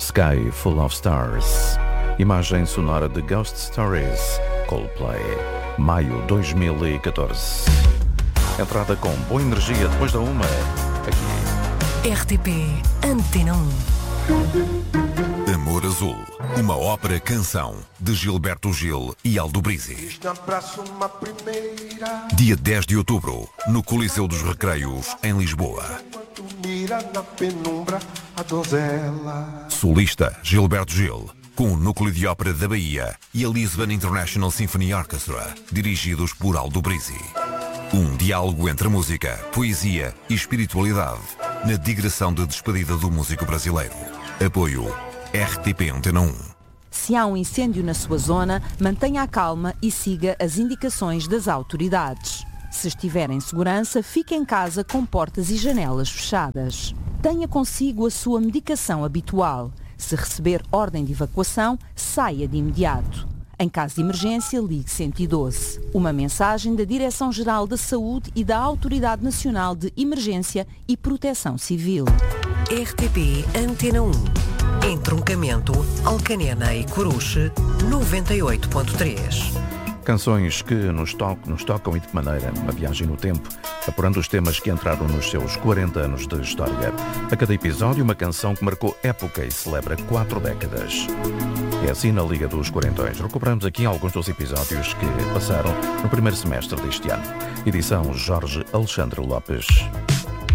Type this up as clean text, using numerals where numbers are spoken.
Sky Full of Stars. Imagem sonora de Ghost Stories, Coldplay, maio 2014. Entrada com boa energia depois da uma. Aqui. RTP Antena 1. Amor Azul, uma ópera-canção de Gilberto Gil e Aldo Brizzi. Dia 10 de outubro, no Coliseu dos Recreios, em Lisboa. Solista Gilberto Gil, com o Núcleo de Ópera da Bahia e a Lisbon International Symphony Orchestra, dirigidos por Aldo Brizzi. Um diálogo entre música, poesia e espiritualidade, na digressão de despedida do músico brasileiro. Apoio RTP Antena 1. Se há um incêndio na sua zona, mantenha a calma e siga as indicações das autoridades. Se estiver em segurança, fique em casa com portas e janelas fechadas. Tenha consigo a sua medicação habitual. Se receber ordem de evacuação, saia de imediato. Em caso de emergência, ligue 112. Uma mensagem da Direção-Geral da Saúde e da Autoridade Nacional de Emergência e Proteção Civil. RTP Antena 1. Entroncamento, Alcanena e Coruche, 98.3. Canções que nos tocam e de que maneira, uma viagem no tempo, apurando os temas que entraram nos seus 40 anos de história. A cada episódio, uma canção que marcou época e celebra 4 décadas. É assim na Liga dos Quarentões. Recuperamos aqui alguns dos episódios que passaram no primeiro semestre deste ano. Edição Jorge Alexandre Lopes.